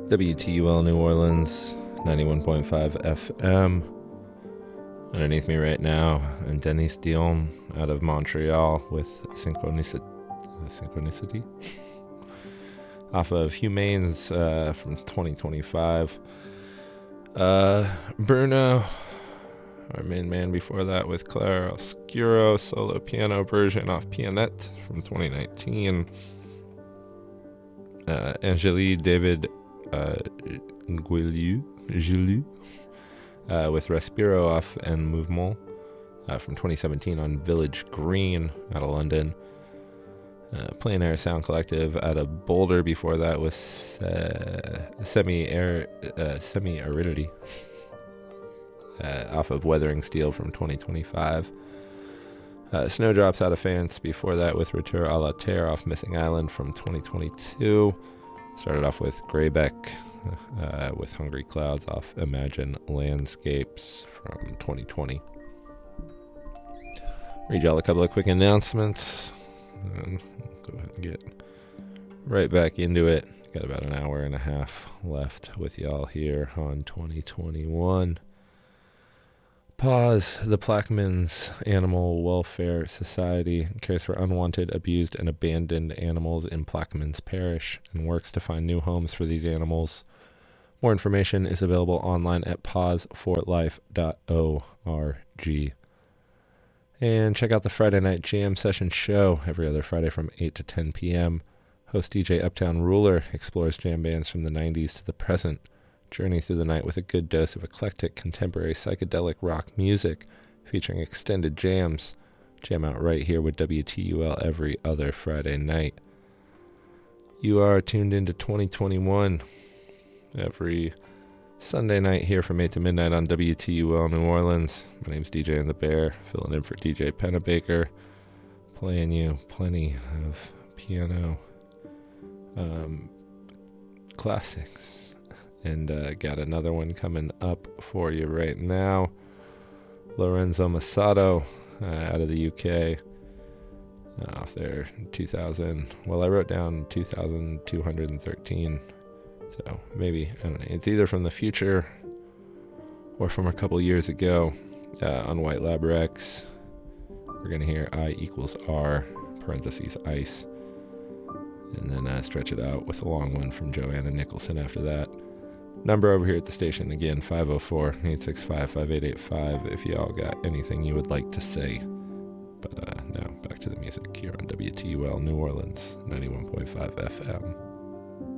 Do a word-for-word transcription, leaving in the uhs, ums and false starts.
W T U L New Orleans, ninety-one point five F M. Underneath me right now, and Denis Dion out of Montreal with Synchronicity, Synchronicity? off of Humanes uh, from twenty twenty-five. Uh, Bruno, our main man before that, with Claire Oscuro, solo piano version off Pianette from twenty nineteen. Uh, Angélie David uh, Nguiliu, Gilu, uh, with Respiro off and Mouvement uh, from twenty seventeen on Village Green out of London. Uh, Plein Air Sound Collective out of Boulder before that with uh, Semi Air uh, Semi Aridity uh, off of Weathering Steel from twenty twenty-five. Uh, Snowdrops out of Fans before that with Retour à la Terre off Missing Island from twenty twenty-two. Started off with Greybeck uh, with Hungry Clouds off Imagine Landscapes from twenty twenty. Read y'all a couple of quick announcements and go ahead and get right back into it. Got about an hour and a half left with y'all here on twenty twenty-one. Pause. The Plaquemines Animal Welfare Society cares for unwanted, abused, and abandoned animals in Plaquemines Parish and works to find new homes for these animals. More information is available online at pause for life dot org. And check out the Friday Night Jam Session show every other Friday from eight to ten p.m. Host D J Uptown Ruler explores jam bands from the nineties to the present. Journey through the night with a good dose of eclectic contemporary psychedelic rock music featuring extended jams. Jam out right here with W T U L every other Friday night. You are tuned into twenty twenty-one every Sunday night here from eight to midnight on W T U L New Orleans. My name's D J and the Bear, filling in for D J Pennebaker, playing you plenty of piano um, classics. And uh, got another one coming up for you right now. Lorenzo Masato uh, out of the U K. Uh, off there two thousand. Well, I wrote down two thousand two hundred thirteen. So maybe, I don't know. It's either from the future or from a couple years ago uh, on White Lab Rex. We're going to hear I equals R, parentheses, ice. And then uh, stretch it out with a long one from Joanna Nicholson after that. Number over here at the station, again, five oh four, eight six five, five eight eight five, if y'all got anything you would like to say. But uh, now, back to the music here on W T U L New Orleans, ninety-one point five F M.